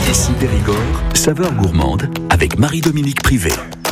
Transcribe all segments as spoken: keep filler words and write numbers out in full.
Ici Périgord, saveur gourmande avec Marie-Dominique Privé.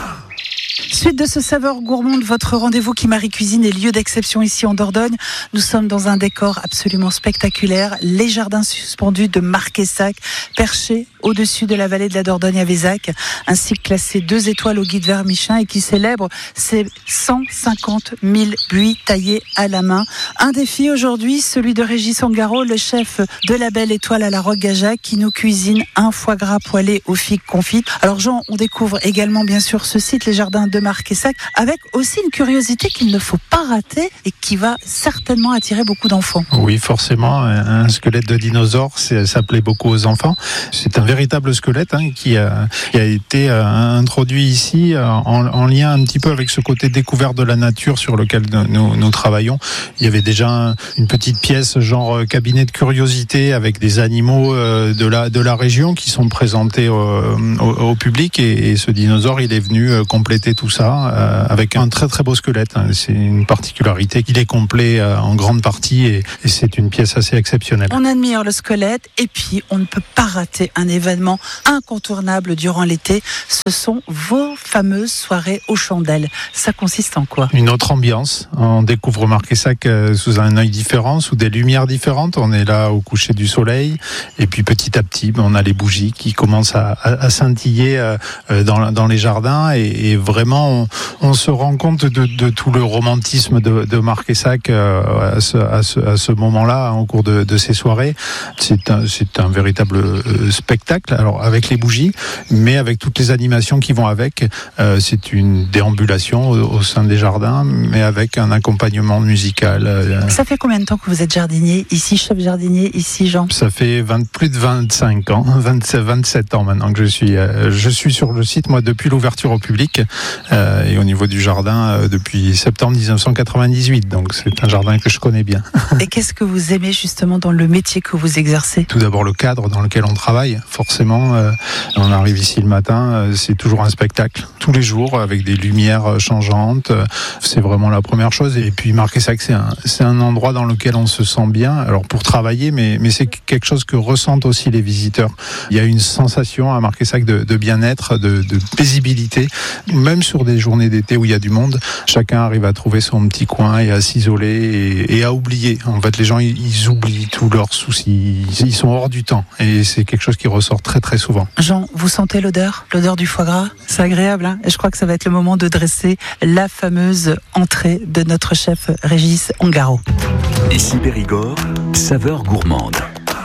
Suite de ce saveur gourmande, votre rendez-vous qui Marie Cuisine est lieu d'exception ici en Dordogne. Nous sommes dans un décor absolument spectaculaire, les jardins suspendus de Marquessac, perchés au-dessus de la vallée de la Dordogne à Vézac, un site classé deux étoiles au guide vert Michelin et qui célèbre ses cent cinquante mille buis taillés à la main. Un défi aujourd'hui, celui de Régis Ongaro, le chef de la belle étoile à la Roque-Gageac, qui nous cuisine un foie gras poêlé aux figues confites. Alors Jean, on découvre également bien sûr ce site, les jardins de Marquessac, avec aussi une curiosité qu'il ne faut pas rater et qui va certainement attirer beaucoup d'enfants. Oui, forcément, un squelette de dinosaure, ça plaît beaucoup aux enfants. C'est un véritable squelette hein, qui, a, qui a été euh, introduit ici euh, en, en lien un petit peu avec ce côté découvert de la nature sur lequel nous, nous travaillons. Il y avait déjà un, une petite pièce genre euh, cabinet de curiosité avec des animaux euh, de, la, de la région qui sont présentés euh, au, au public et, et ce dinosaure, il est venu euh, compléter tout ça euh, avec un très très beau squelette. C'est une particularité qu'il est complet euh, en grande partie et, et c'est une pièce assez exceptionnelle. On admire le squelette et puis on ne peut pas rater un événement incontournable durant l'été. Ce sont vos fameuses soirées aux chandelles. Ça consiste en quoi ? Une autre ambiance. On découvre Marquessac euh, sous un œil différent, sous des lumières différentes. On est là au coucher du soleil et puis petit à petit, on a les bougies qui commencent à, à, à scintiller euh, dans, dans les jardins et, et vraiment on, on se rend compte de, de tout le romantisme de, de Marquessac euh, à ce, à ce, à ce moment-là, hein, au cours de, de ces soirées. C'est un, c'est un véritable euh, spectacle, alors avec les bougies, mais avec toutes les animations qui vont avec. Euh, c'est une déambulation au, au sein des jardins, mais avec un accompagnement musical. Euh, Ça fait combien de temps que vous êtes jardinier ici, chef jardinier ici, Jean ? Ça fait vingt, plus de vingt-cinq ans, vingt-sept, vingt-sept ans maintenant que je suis, euh, je suis sur le site, moi, depuis l'ouverture au public. Euh, et au niveau du jardin euh, depuis septembre dix-neuf cent quatre-vingt-dix-huit, donc c'est un jardin que je connais bien. Et qu'est-ce que vous aimez justement dans le métier que vous exercez ? Tout d'abord le cadre dans lequel on travaille, forcément euh, on arrive ici le matin, euh, c'est toujours un spectacle, tous les jours avec des lumières changeantes, euh, c'est vraiment la première chose. Et puis Marquessac, c'est un, c'est un endroit dans lequel on se sent bien, alors pour travailler, mais, mais c'est quelque chose que ressentent aussi les visiteurs. Il y a une sensation à Marquessac de, de bien-être, de, de paisibilité, même sur des journées d'été où il y a du monde, chacun arrive à trouver son petit coin et à s'isoler et, et à oublier. En fait, les gens, ils, ils oublient tous leurs soucis, ils sont hors du temps et c'est quelque chose qui ressort très très souvent. Jean, vous sentez l'odeur ? L'odeur du foie gras ? C'est agréable, hein ? Et je crois que ça va être le moment de dresser la fameuse entrée de notre chef Régis Ongaro. Ici Périgord, saveur gourmande.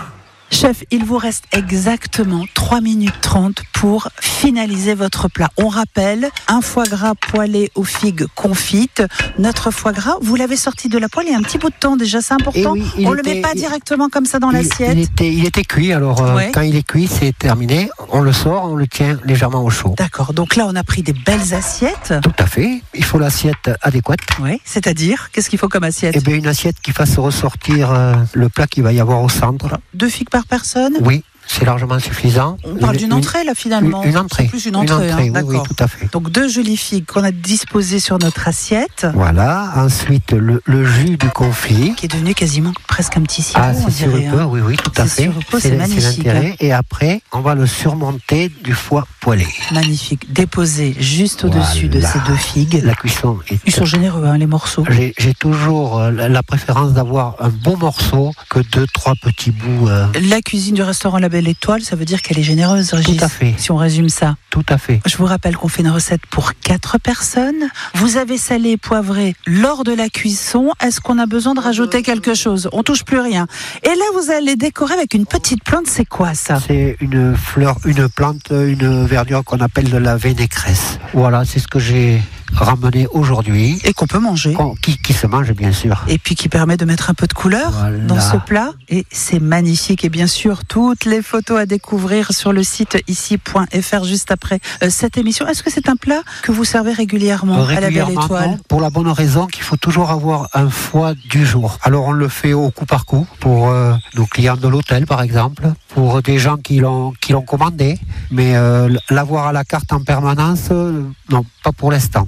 Chef, il vous reste exactement trois minutes trente pour finaliser votre plat. On rappelle, un foie gras poêlé aux figues confites. Notre foie gras, vous l'avez sorti de la poêle il y a un petit bout de temps déjà, c'est important. Oui, on ne était, le met pas il, directement comme ça dans il, l'assiette. Il était, il était cuit, alors euh, ouais. Quand il est cuit, c'est terminé. On le sort, on le tient légèrement au chaud. D'accord, donc là on a pris des belles assiettes. Tout à fait, il faut l'assiette adéquate. Oui, c'est-à-dire, qu'est-ce qu'il faut comme assiette ? Eh bien, une assiette qui fasse ressortir euh, le plat qu'il va y avoir au centre. Deux figues par personne ? Oui. C'est largement suffisant. On parle une, d'une entrée là finalement. Une, une entrée. C'est plus une entrée, une entrée hein, oui, oui, tout à fait. Donc deux jolies figues qu'on a disposées sur notre assiette. Voilà. Ensuite le, le jus du confit. Qui est devenu quasiment presque un petit sirop. Ah, c'est sirupeux, hein. Oui, oui, tout à c'est fait. Sirupeux, c'est, c'est magnifique. C'est l'intérêt. Et après, on va le surmonter du foie poêlé. Magnifique. Déposé juste au-dessus voilà. de ces deux figues. La cuisson est... Ils sont généreux, hein, les morceaux. J'ai, j'ai toujours euh, la préférence d'avoir un bon morceau que deux, trois petits bouts. Euh... La cuisine du restaurant La Belle Étoile, ça veut dire qu'elle est généreuse, Régis. Tout à fait. Si on résume ça. Tout à fait. Je vous rappelle qu'on fait une recette pour quatre personnes. Vous avez salé et poivré lors de la cuisson. Est-ce qu'on a besoin de rajouter quelque chose ? On touche plus rien. Et là, vous allez décorer avec une petite plante. C'est quoi ça ? C'est une fleur, une plante, une verdure qu'on appelle de la vénécresse. Voilà, c'est ce que j'ai ramené aujourd'hui. Et qu'on peut manger. Qu'on, qui, qui se mange, bien sûr. Et puis qui permet de mettre un peu de couleur voilà. dans ce plat. Et c'est magnifique. Et bien sûr, toutes les photos à découvrir sur le site ici point f r juste après euh, cette émission. Est-ce que c'est un plat que vous servez régulièrement, régulièrement à la Belle Étoile ? Non, pour la bonne raison qu'il faut toujours avoir un foie du jour. Alors on le fait au coup par coup pour euh, nos clients de l'hôtel, par exemple, pour des gens qui l'ont, qui l'ont commandé. Mais euh, l'avoir à la carte en permanence, euh, non, pas pour l'instant.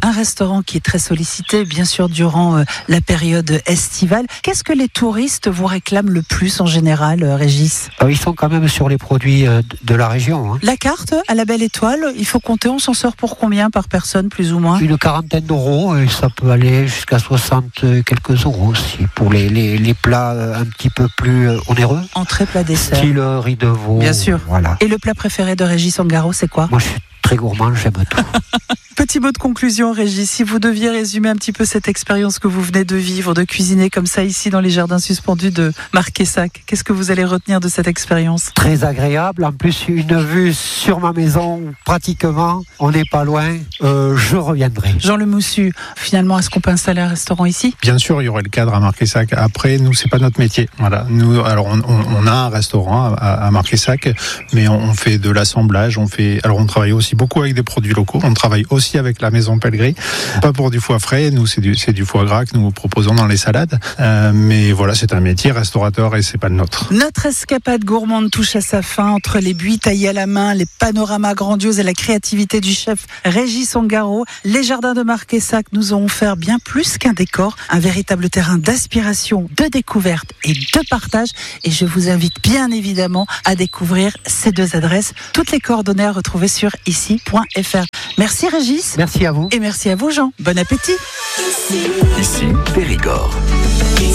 Un restaurant qui est très sollicité, bien sûr, durant euh, la période estivale. Qu'est-ce que les touristes vous réclament le plus en général, euh, Régis ? euh, Ils sont quand même sur les produits euh, de la région. Hein. La carte à la Belle Étoile, il faut compter, on s'en sort pour combien par personne, plus ou moins ? Une quarantaine d'euros, et ça peut aller jusqu'à soixante quelques euros aussi, pour les, les, les plats un petit peu plus onéreux. Entrée, plat, dessert. Style riz de veau. Bien sûr. Voilà. Et le plat préféré de Régis Ongaro, c'est quoi ? Moi, je suis très gourmand, j'aime tout. Petit mot de conclusion, Régis, si vous deviez résumer un petit peu cette expérience que vous venez de vivre, de cuisiner comme ça ici dans les jardins suspendus de Marquessac, qu'est-ce que vous allez retenir de cette expérience ? Très agréable, en plus une vue sur ma maison, pratiquement, on n'est pas loin, euh, je reviendrai. Jean Lemoussu, finalement, est-ce qu'on peut installer un restaurant ici ? Bien sûr, il y aurait le cadre à Marquessac. Après, nous, c'est pas notre métier. Voilà. Nous, alors, on, on a un restaurant à, à Marquessac, mais on, on fait de l'assemblage. On fait, alors, on travaille aussi beaucoup avec des produits locaux. On travaille aussi avec la maison Pellegris. Pas pour du foie frais. Nous, c'est du, c'est du foie gras que nous proposons dans les salades. Euh, mais voilà, c'est un métier restaurateur et c'est pas le nôtre. Notre escapade gourmande touche à sa fin entre les buis taillés à la main, les panoramas grandioses et la créativité du chef Régis Ongaro. Les jardins de Marquessac nous ont offert bien plus qu'un décor, un véritable terrain d'inspiration, de découverte et de partage. Et je vous invite bien évidemment à découvrir ces deux adresses. Toutes les coordonnées à retrouver sur ici point f r. Merci Régis. Merci à vous. Et merci à vous Jean. Bon appétit. Ici, Périgord.